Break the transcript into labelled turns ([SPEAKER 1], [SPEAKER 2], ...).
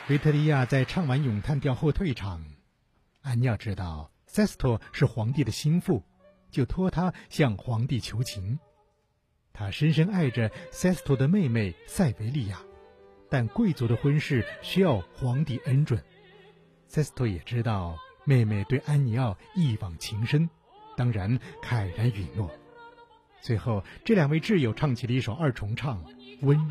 [SPEAKER 1] 维特利亚在唱完咏叹调后退场，安妮奥知道塞斯托是皇帝的心腹，就托他向皇帝求情。他深深爱着塞斯托的妹妹塞维利亚，但贵族的婚事需要皇帝恩准。塞斯托也知道妹妹对安妮奥一往情深，当然慨然允诺。最后，这两位挚友唱起了一首二重唱《温